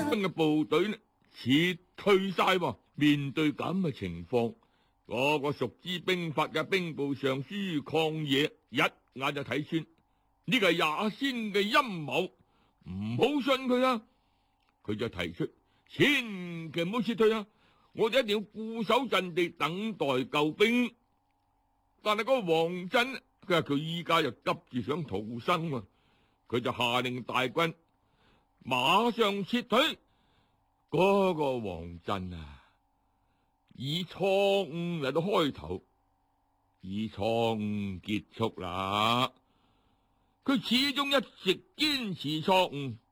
嘅部隊呢撤退晒喎。面對咁嘅情況，嗰個熟知兵法嘅兵部尚書曠野一眼就睇穿呢個係也先嘅陰謀，唔好信佢啊！佢就提出千祈唔好撤退啊！我哋一定要固守陣地等待救兵。但係嗰個王振，佢話佢依家又急住想逃生喎，佢就下令大軍馬上撤退。嗰個王振啊，以錯誤嚟到開頭，以錯誤結束啦。佢始終一直堅持錯誤，